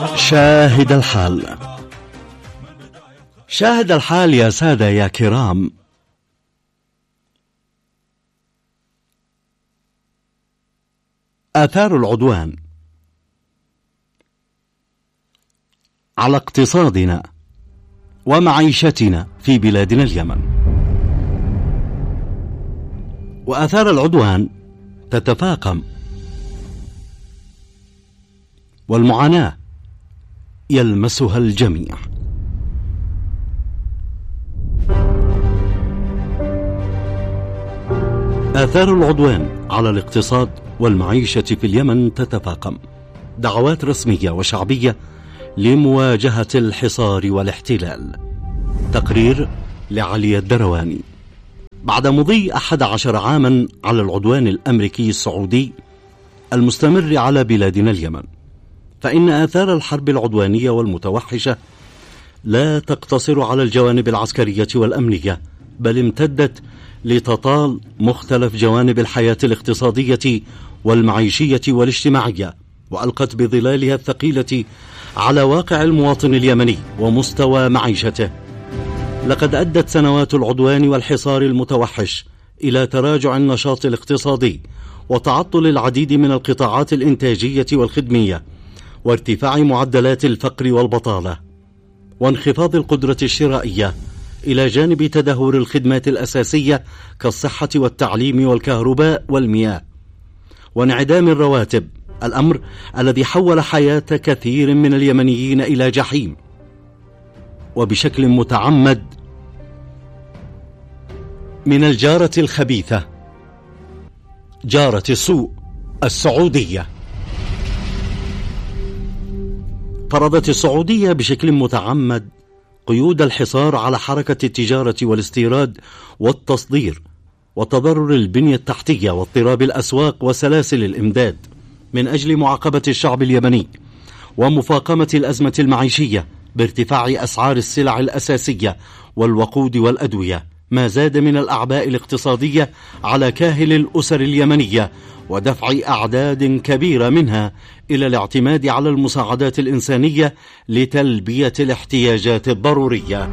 شاهد الحال. شاهد الحال يا سادة يا كرام. آثار العدوان على اقتصادنا ومعيشتنا في بلادنا اليمن. وآثار العدوان تتفاقم، والمعاناة يلمسها الجميع. آثار العدوان على الاقتصاد والمعيشة في اليمن تتفاقم. دعوات رسمية وشعبية لمواجهة الحصار والاحتلال. تقرير لعلي الدرواني. بعد مضي 11 عاما على العدوان الأمريكي السعودي المستمر على بلادنا اليمن، فإن آثار الحرب العدوانية والمتوحشة لا تقتصر على الجوانب العسكرية والأمنية، بل امتدت لتطال مختلف جوانب الحياة الاقتصادية والمعيشية والاجتماعية، وألقت بظلالها الثقيلة على واقع المواطن اليمني ومستوى معيشته. لقد أدت سنوات العدوان والحصار المتوحش إلى تراجع النشاط الاقتصادي وتعطل العديد من القطاعات الإنتاجية والخدمية، وارتفاع معدلات الفقر والبطالة، وانخفاض القدرة الشرائية، إلى جانب تدهور الخدمات الأساسية كالصحة والتعليم والكهرباء والمياه، وانعدام الرواتب، الأمر الذي حول حياة كثير من اليمنيين إلى جحيم. وبشكل متعمد من الجارة الخبيثة، جارة السوء السعودية. فرضت السعودية بشكل متعمد قيود الحصار على حركة التجارة والاستيراد والتصدير، وتضرر البنية التحتية واضطراب الأسواق وسلاسل الإمداد، من أجل معاقبة الشعب اليمني ومفاقمة الأزمة المعيشية بارتفاع أسعار السلع الأساسية والوقود والأدوية، ما زاد من الأعباء الاقتصادية على كاهل الأسر اليمنية، ودفع أعداد كبيرة منها إلى الاعتماد على المساعدات الإنسانية لتلبية الاحتياجات الضرورية.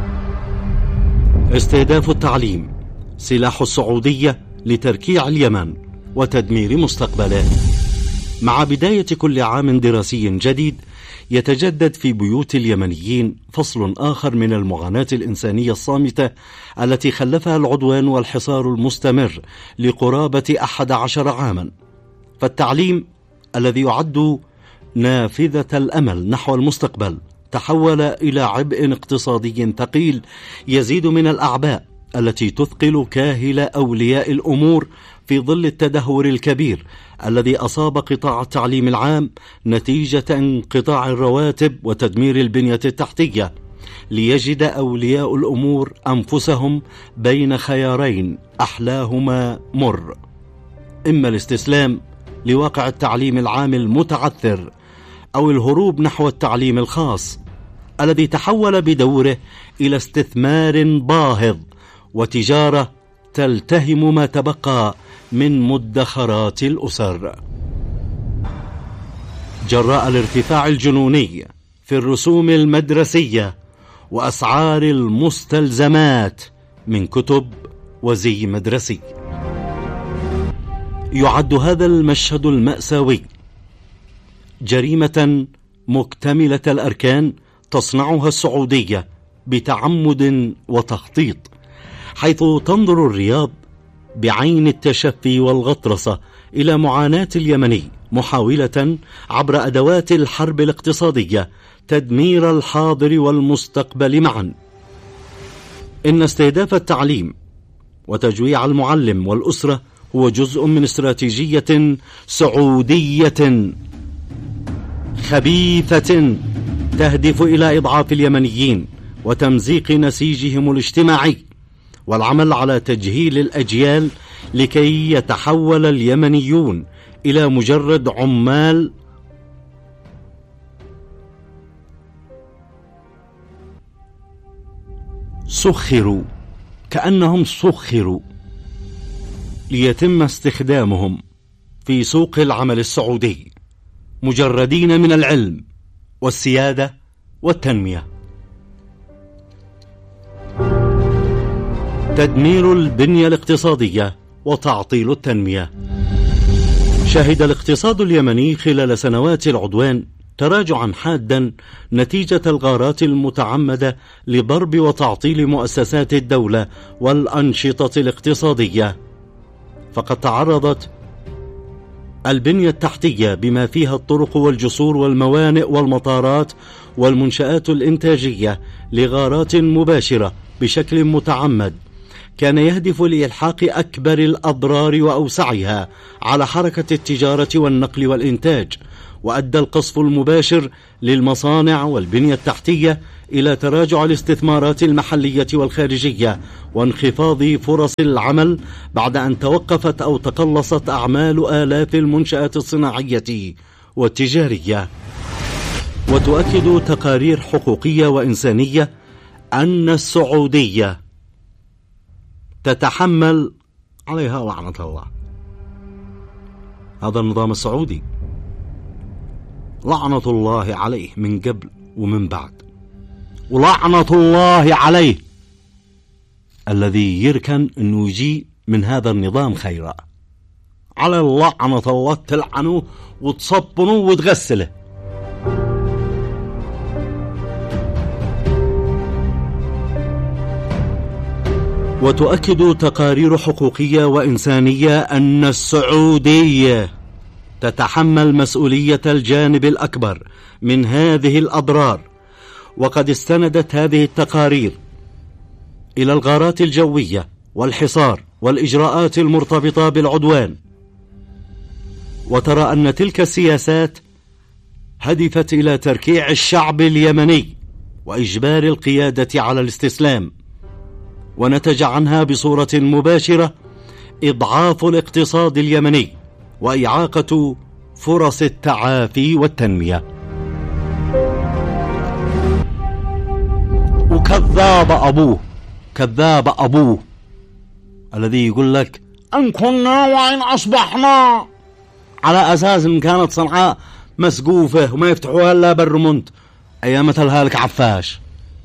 استهداف التعليم سلاح السعودية لتركيع اليمن وتدمير مستقبله. مع بداية كل عام دراسي جديد يتجدد في بيوت اليمنيين فصل آخر من المعاناة الإنسانية الصامتة التي خلفها العدوان والحصار المستمر لقرابة 11 عاما. فالتعليم الذي يعد نافذة الأمل نحو المستقبل تحول إلى عبء اقتصادي ثقيل يزيد من الأعباء التي تثقل كاهل أولياء الأمور في ظل التدهور الكبير الذي أصاب قطاع التعليم العام نتيجة انقطاع الرواتب وتدمير البنية التحتية، ليجد أولياء الأمور أنفسهم بين خيارين أحلاهما مر: إما الاستسلام لواقع التعليم العام المتعثر، أو الهروب نحو التعليم الخاص الذي تحول بدوره إلى استثمار باهظ وتجارة تلتهم ما تبقى من مدخرات الأسر. جراء الارتفاع الجنوني في الرسوم المدرسية وأسعار المستلزمات من كتب وزي مدرسي، يعد هذا المشهد المأساوي جريمة مكتملة الأركان تصنعها السعودية بتعمد وتخطيط، حيث تنظر الرياض بعين التشفي والغطرسة إلى معاناة اليمني، محاولة عبر أدوات الحرب الاقتصادية تدمير الحاضر والمستقبل معا. إن استهداف التعليم وتجويع المعلم والأسرة هو جزء من استراتيجية سعودية خبيثة تهدف إلى إضعاف اليمنيين وتمزيق نسيجهم الاجتماعي، والعمل على تجهيل الأجيال لكي يتحول اليمنيون إلى مجرد عمال سخروا، كأنهم سخروا ليتم استخدامهم في سوق العمل السعودي، مجردين من العلم والسيادة والتنمية. تدمير البنية الاقتصادية وتعطيل التنمية. شهد الاقتصاد اليمني خلال سنوات العدوان تراجعا حادا نتيجة الغارات المتعمدة لضرب وتعطيل مؤسسات الدولة والأنشطة الاقتصادية، فقد تعرضت البنية التحتية بما فيها الطرق والجسور والموانئ والمطارات والمنشآت الإنتاجية لغارات مباشرة بشكل متعمد كان يهدف لإلحاق أكبر الأضرار وأوسعها على حركة التجارة والنقل والإنتاج، وأدى القصف المباشر للمصانع والبنية التحتية إلى تراجع الاستثمارات المحلية والخارجية وانخفاض فرص العمل بعد أن توقفت أو تقلصت أعمال آلاف المنشآت الصناعية والتجارية. وتؤكد تقارير حقوقية وإنسانية أن السعودية تتحمل عليها لعنة الله هذا النظام السعودي، لعنة الله عليه من قبل ومن بعد، ولعنة الله عليه الذي يركن أنه يجي من هذا النظام خيرا. على لعنة الله تلعنه وتصبنه وتغسله. وتؤكد تقارير حقوقية وإنسانية أن السعودية تتحمل مسؤولية الجانب الأكبر من هذه الأضرار، وقد استندت هذه التقارير إلى الغارات الجوية والحصار والإجراءات المرتبطة بالعدوان، وترى أن تلك السياسات هدفت إلى تركيع الشعب اليمني وإجبار القيادة على الاستسلام، ونتج عنها بصورة مباشرة إضعاف الاقتصاد اليمني وإعاقة فرص التعافي والتنمية. وكذاب أبوه، كذاب أبوه الذي يقول لك أن كنا وإن أصبحنا، على أساس إن كانت صنعاء مسقوفة وما يفتحوها إلا بالرمنت أيام مثلها لك عفاش.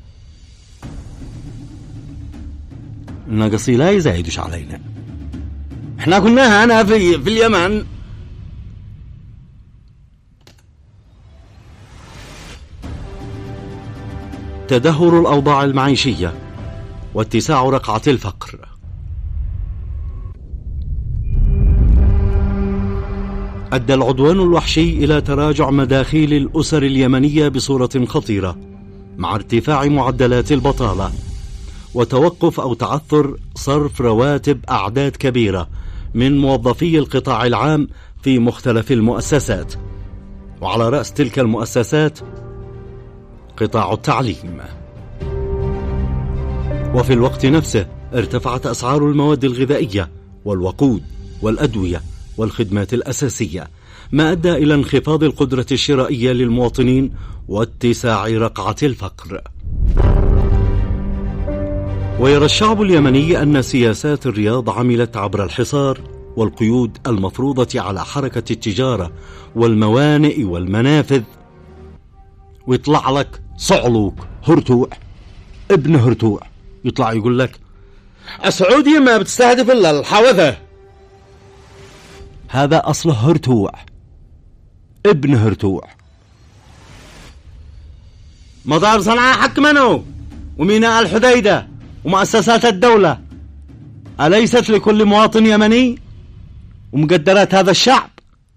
النقصي لا يزايدش علينا، احنا كنا هنا في اليمن تدهور الأوضاع المعيشية واتساع رقعة الفقر. أدى العدوان الوحشي إلى تراجع مداخيل الأسر اليمنية بصورة خطيرة، مع ارتفاع معدلات البطالة وتوقف أو تعثر صرف رواتب أعداد كبيرة من موظفي القطاع العام في مختلف المؤسسات، وعلى رأس تلك المؤسسات قطاع التعليم. وفي الوقت نفسه ارتفعت أسعار المواد الغذائية والوقود والأدوية والخدمات الأساسية، ما أدى إلى انخفاض القدرة الشرائية للمواطنين واتساع رقعة الفقر. ويرى الشعب اليمني أن سياسات الرياض عملت عبر الحصار والقيود المفروضة على حركة التجارة والموانئ والمنافذ. ويطلع لك صعلوك هرتوع ابن هرتوع يطلع يقول لك السعودية ما بتستهدف إلا الحوثة. هذا أصله هرتوع ابن هرتوع. مطار صنعاء حق منه وميناء الحديدة ومؤسسات الدولة أليست لكل مواطن يمني ومقدرات هذا الشعب؟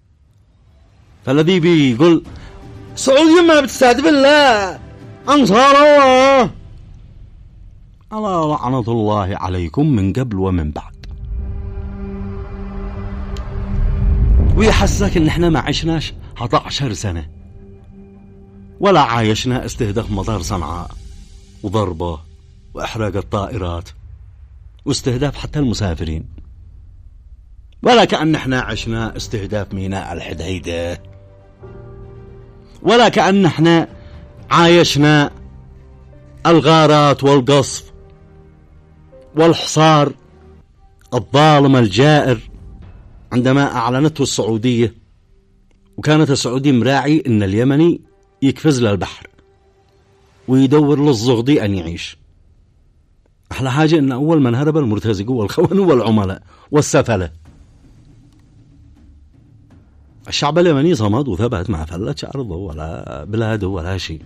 فالذي بيقول السعودية ما بتستهدف إلا أنصار الله، على لعنة الله عليكم من قبل ومن بعد. ويحسسك إن إحنا ما عشناش 11 سنة ولا عايشنا استهداف مطار صنعاء وضربه وإحراق الطائرات واستهداف حتى المسافرين، ولا كأن إحنا عشنا استهداف ميناء الحديدة، ولا كأن إحنا عايشنا الغارات والقصف والحصار الظالم الجائر عندما أعلنته السعودية. وكانت السعودية مراعي إن اليمني يقفز للبحر ويدور للزغدي أن يعيش. أحلى حاجة أن أول من هرب المرتزق والخونة والعملاء والسفلة. الشعب اليمني صمد وثبت، ما فلتش أرضه ولا بلاده ولا شيء.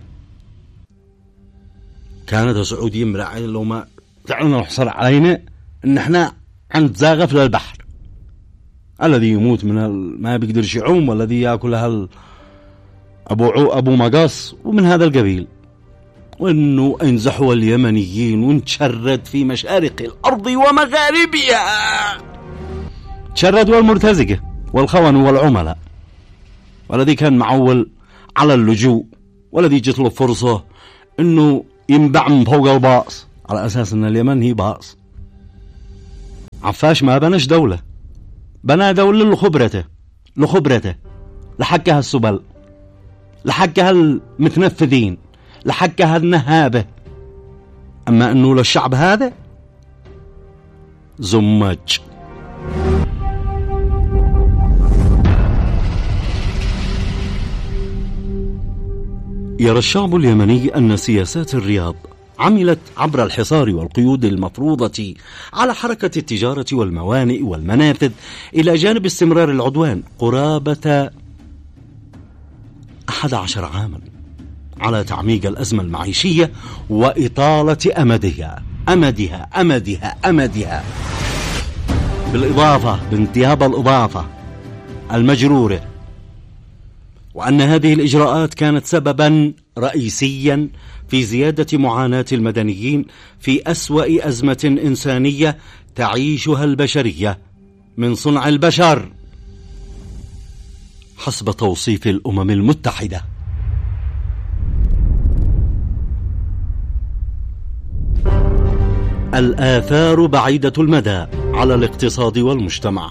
كانت السعوديين مرعين لو ما فعلنا نحصر علينا ان احنا عند زاغف للبحر، الذي يموت من ما بيقدرش يعوم، والذي ياكل ابو مقاص ومن هذا القبيل، وانه انزحوا اليمنيين وانشرد في مشارق الارض ومغاربها، تشردوا المرتزقه والخون والعملاء، والذي كان معول على اللجوء، والذي جت له فرصه انه ينبع من فوق الباص على أساس أن اليمن هي باص. عفاش ما بناش دولة، بنا دولة لخبرته لحقها السبل، لحقها المتنفذين، لحقها النهابة. أما أنه للشعب هذا زمج. يرى الشعب اليمني أن سياسات الرياض عملت عبر الحصار والقيود المفروضة على حركة التجارة والموانئ والمنافذ، إلى جانب استمرار العدوان قرابة 11 عاما على تعميق الأزمة المعيشية وإطالة أمدها، بالإضافة بانتهاب الإضافة المجرورة، وأن هذه الإجراءات كانت سببا رئيسيا في زيادة معاناة المدنيين في أسوأ أزمة إنسانية تعيشها البشرية من صنع البشر حسب توصيف الأمم المتحدة. الآثار بعيدة المدى على الاقتصاد والمجتمع.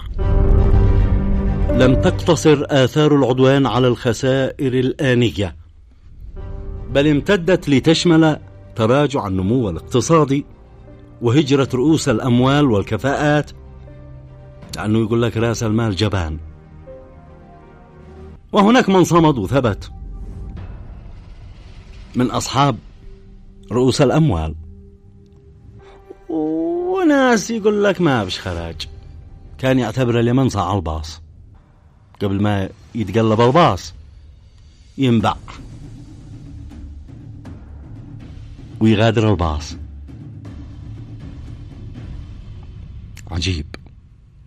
لم تقتصر آثار العدوان على الخسائر الآنية، بل امتدت لتشمل تراجع النمو الاقتصادي وهجرة رؤوس الأموال والكفاءات، لأنه يقول لك رأس المال جبان. وهناك من صمد وثبت من أصحاب رؤوس الأموال، وناس يقول لك ما بش خراج. كان يعتبر اليمن صاع الباص، قبل ما يتقلب الباص ينبع ويغادر الباص. عجيب.